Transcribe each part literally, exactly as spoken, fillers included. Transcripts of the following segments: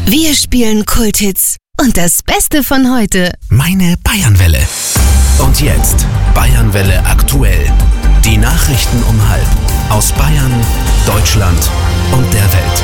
Wir spielen Kulthits und das Beste von heute. Meine Bayernwelle. Und jetzt Bayernwelle aktuell. Die Nachrichten um halb aus Bayern, Deutschland und der Welt.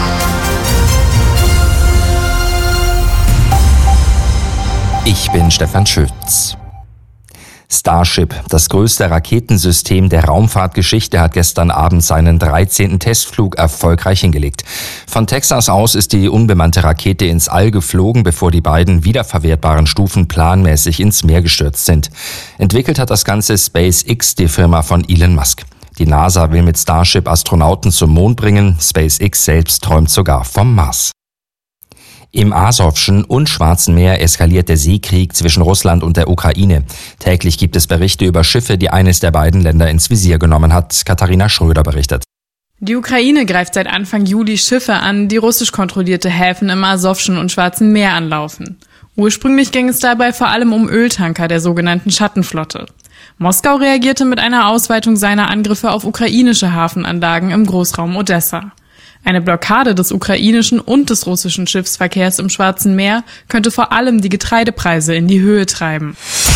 Ich bin Stefan Schütz. Starship, das größte Raketensystem der Raumfahrtgeschichte, hat gestern Abend seinen dreizehnten Testflug erfolgreich hingelegt. Von Texas aus ist die unbemannte Rakete ins All geflogen, bevor die beiden wiederverwertbaren Stufen planmäßig ins Meer gestürzt sind. Entwickelt hat das Ganze SpaceX, die Firma von Elon Musk. Die NASA will mit Starship Astronauten zum Mond bringen. SpaceX selbst träumt sogar vom Mars. Im Asowschen und Schwarzen Meer eskaliert der Seekrieg zwischen Russland und der Ukraine. Täglich gibt es Berichte über Schiffe, die eines der beiden Länder ins Visier genommen hat. Katharina Schröder berichtet. Die Ukraine greift seit Anfang Juli Schiffe an, die russisch kontrollierte Häfen im Asowschen und Schwarzen Meer anlaufen. Ursprünglich ging es dabei vor allem um Öltanker der sogenannten Schattenflotte. Moskau reagierte mit einer Ausweitung seiner Angriffe auf ukrainische Hafenanlagen im Großraum Odessa. Eine Blockade des ukrainischen und des russischen Schiffsverkehrs im Schwarzen Meer könnte vor allem die Getreidepreise in die Höhe treiben.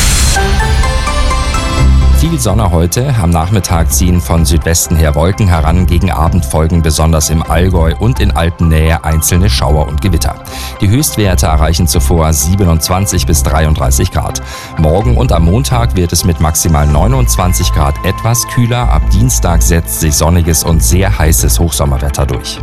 Viel Sonne heute. Am Nachmittag ziehen von Südwesten her Wolken heran. Gegen Abend folgen besonders im Allgäu und in Alpennähe einzelne Schauer und Gewitter. Die Höchstwerte erreichen zuvor siebenundzwanzig bis dreiunddreißig Grad. Morgen und am Montag wird es mit maximal neunundzwanzig Grad etwas kühler. Ab Dienstag setzt sich sonniges und sehr heißes Hochsommerwetter durch.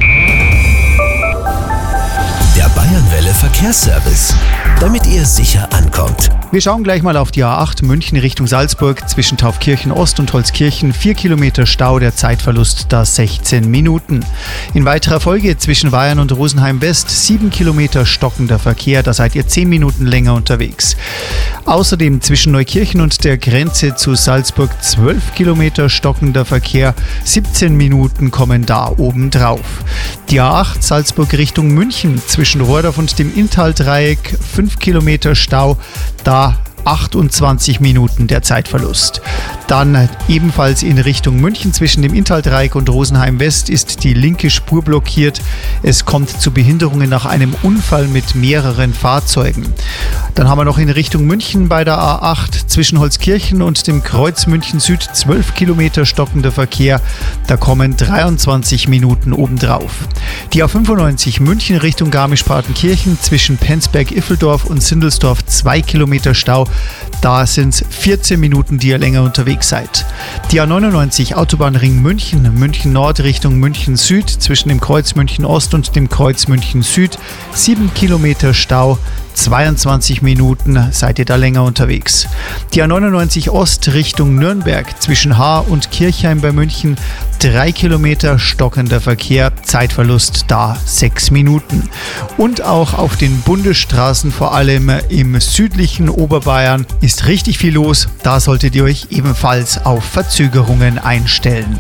Der Bayernwelle Verkehrsservice, damit ihr sicher ankommt. Wir schauen gleich mal auf die A acht München Richtung Salzburg zwischen Taufkirchen Ost und Holzkirchen. Vier Kilometer Stau, der Zeitverlust da sechzehn Minuten. In weiterer Folge zwischen Weyern und Rosenheim West sieben Kilometer stockender Verkehr, da seid ihr zehn Minuten länger unterwegs. Außerdem zwischen Neukirchen und der Grenze zu Salzburg zwölf Kilometer stockender Verkehr, siebzehn Minuten kommen da oben drauf. Die A acht Salzburg Richtung München zwischen Rohrdorf und dem Inntal-Dreieck fünf Kilometer Stau, da achtundzwanzig Minuten der Zeitverlust. Dann ebenfalls in Richtung München zwischen dem Inntal-Dreieck und Rosenheim West ist die linke Spur blockiert. Es kommt zu Behinderungen nach einem Unfall mit mehreren Fahrzeugen. Dann haben wir noch in Richtung München bei der A acht zwischen Holzkirchen und dem Kreuz München Süd zwölf Kilometer stockender Verkehr. Da kommen dreiundzwanzig Minuten obendrauf. Die A fünfundneunzig München Richtung Garmisch-Partenkirchen zwischen Penzberg-Iffeldorf und Sindelsdorf zwei Kilometer Stau. Da sind es vierzehn Minuten, die ihr länger unterwegs seid. Die A neunundneunzig Autobahnring München, München Nord Richtung München Süd zwischen dem Kreuz München Ost und dem Kreuz München Süd. sieben Kilometer Stau, zweiundzwanzig Minuten seid ihr da länger unterwegs. Die A neunundneunzig Ost Richtung Nürnberg zwischen Haar und Kirchheim bei München. drei Kilometer stockender Verkehr, Zeitverlust da sechs Minuten. Und auch auf den Bundesstraßen, vor allem im südlichen Oberbayern, ist richtig viel los. Da solltet ihr euch ebenfalls auf Verzögerungen einstellen.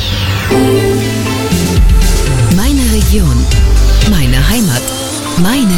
Meine Region, meine Heimat, meine